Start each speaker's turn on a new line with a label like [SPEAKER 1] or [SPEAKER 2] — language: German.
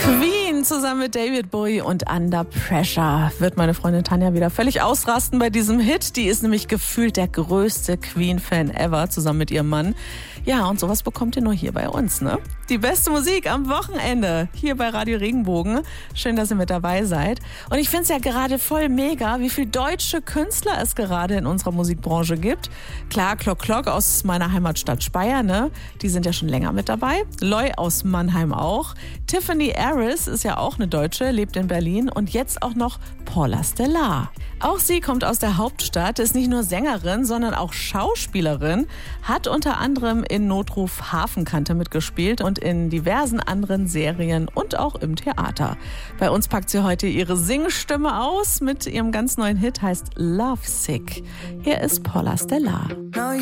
[SPEAKER 1] Queen zusammen mit David Bowie und Under Pressure. Wird meine Freundin Tanja wieder völlig ausrasten bei diesem Hit. Die ist nämlich gefühlt der größte Queen-Fan ever, zusammen mit ihrem Mann. Ja, und sowas bekommt ihr nur hier bei uns, ne? Die beste Musik am Wochenende hier bei Radio Regenbogen. Schön, dass ihr mit dabei seid. Und ich finde es ja gerade voll mega, wie viele deutsche Künstler es gerade in unserer Musikbranche gibt. Klar, Klock Klock aus meiner Heimatstadt Speyer, ne? Die sind ja schon länger mit dabei. Loy aus Mannheim auch. Tiffany Aris ist ja auch eine Deutsche, lebt in Berlin. Und jetzt auch noch Paula Stellar. Auch sie kommt aus der Hauptstadt, ist nicht nur Sängerin, sondern auch Schauspielerin, hat unter anderem in Notruf Hafenkante mitgespielt und in diversen anderen Serien und auch im Theater. Bei uns packt sie heute ihre Singstimme aus mit ihrem ganz neuen Hit, heißt Love Sick. Hier ist Paula Stellar.